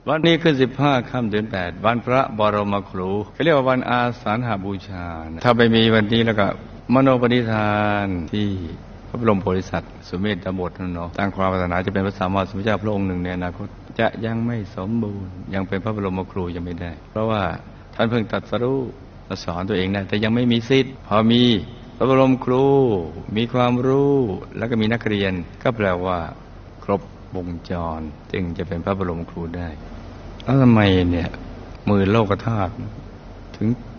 วันนี้ขึ้น15 ค่ำเดือน 8วันพระบรมครูเขาเรียกว่าวันอาสาฬหบูชาถ้าไม่มีวันนี้แล้วก็มโนปณิธานที่พระบรมโพธิสัตว์สุเมธบทนั่นเนาะตั้งความปรารถนาจะเป็นพระสัมมาสัมพุทธเจ้าพระองค์หนึ่งในอนาคตจะยังไม่สมบูรณ์ยังเป็นพระบรมครูยังไม่ได้เพราะว่าท่านเพิ่งตรัสรู้สอนตัวเองได้แต่ยังไม่มีสิทธิ์พอมีพระบรมครูมีความรู้แล้วก็มีนักเรียนก็แปลว่าครบวงจรจึงจะเป็นพระบรมครูได้แล้วทำไมเนี่ยมือโลกธาตุถึง